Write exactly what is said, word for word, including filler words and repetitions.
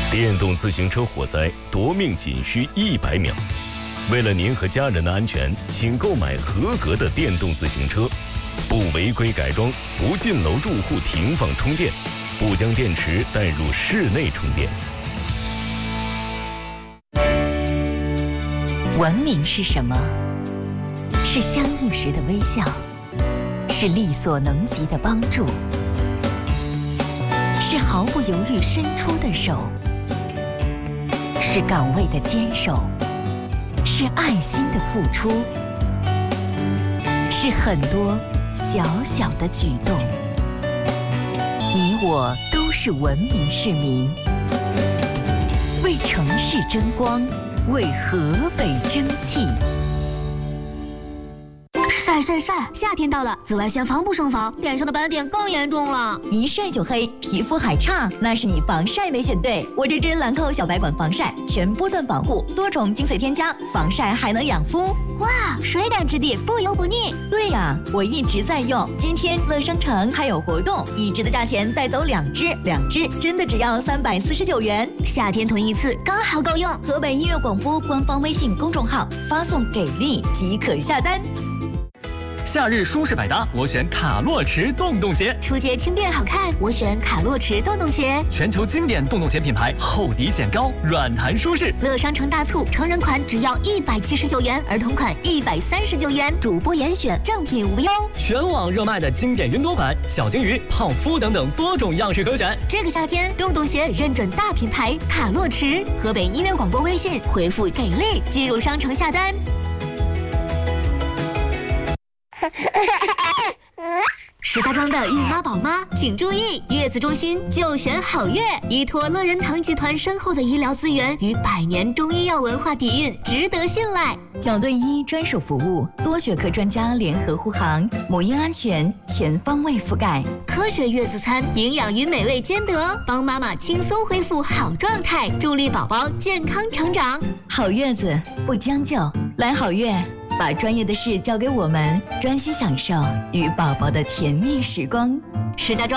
电动自行车火灾夺命仅需一百秒。为了您和家人的安全，请购买合格的电动自行车，不违规改装，不进楼住户停放充电，不将电池带入室内充电。 文明是什么？是相遇时的微笑，是力所能及的帮助，是毫不犹豫伸出的手，是岗位的坚守，是爱心的付出，是很多小小的举动。你我都是文明市民，为城市争光，为河北争气。 晒晒晒！夏天到了，紫外线防不胜防，脸上的斑点更严重了。 一晒就黑，皮肤还差，那是你防晒没选对。我这支兰蔻小白管防晒，全波段保护，多重精粹添加，防晒还能养肤。 哇，水感质地，不油不腻。 对呀，我一直在用。今天乐商城还有活动，一支的价钱带走两支，两支真的只要三百四十九元。 夏天囤一次刚好够用。 河北音乐广播官方微信公众号发送“给力”即可下单。 夏日舒适百搭，我选卡洛驰洞洞鞋。 出街轻便好看，我选卡洛驰洞洞鞋。 全球经典洞洞鞋品牌，厚底显高，软弹舒适。 乐商城大促，成人款只要一百七十九元，儿童款一百三十九元，主播严选，正品无忧。 全网热卖的经典云朵款、小金鱼、泡芙等等多种样式可选。 这个夏天，洞洞鞋认准大品牌卡洛驰。河北音乐广播微信回复给力，进入商城下单。石家庄的孕妈宝妈请注意，月子中心就选好月，依托乐仁堂集团深厚的医疗资源与百年中医药文化底蕴，值得信赖。 角盾医专属服务，多学科专家联合护航，母婴安全全方位覆盖。 科学月子餐，营养与美味兼得，帮妈妈轻松恢复好状态，助力宝宝健康成长。 好月子不将就，来好月。把专业的事交给我们，专心享受与宝宝的甜蜜时光。 石家庄